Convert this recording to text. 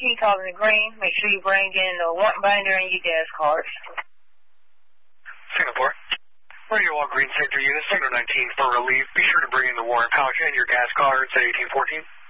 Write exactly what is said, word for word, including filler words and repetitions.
eighteen calling the green. Make sure you bring in the warrant binder and your gas cards. Singapore. Radio All Green Sector Unit, Sector nineteen for relief. Be sure to bring in the warrant pouch and your gas cards at eighteen fourteen.